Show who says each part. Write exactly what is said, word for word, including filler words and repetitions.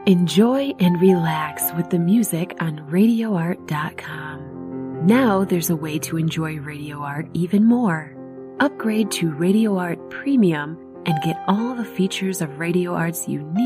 Speaker 1: Enjoy and relax with the music on radio art dot com. Now there's a way to enjoy Radio Art even more. Upgrade to Radio Art Premium and get all the features of Radio Art's unique